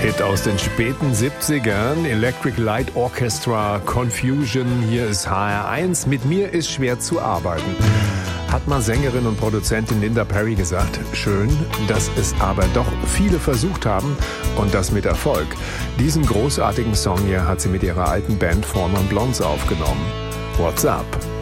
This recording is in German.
Hit aus den späten 70ern, Electric Light Orchestra, Confusion, hier ist HR1. Mit mir ist schwer zu arbeiten. Hat mal Sängerin und Produzentin Linda Perry gesagt. Schön, dass es aber doch viele versucht haben und das mit Erfolg. Diesen großartigen Song hier hat sie mit ihrer alten Band Former Blondes aufgenommen. What's Up?